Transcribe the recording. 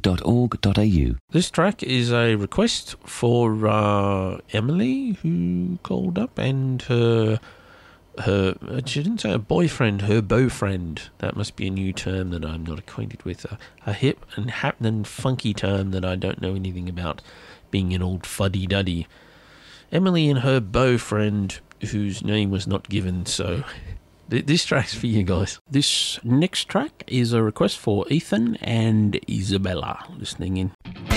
www.ecc.org.au. This track is a request for Emily, who called up, and her she didn't say a boyfriend, her beaufriend. That must be a new term that I'm not acquainted with. A hip and happening funky term that I don't know anything about, being an old fuddy-duddy. Emily and her beaufriend, whose name was not given, so this track's for you guys. This next track is a request for Ethan and Isabella, listening in.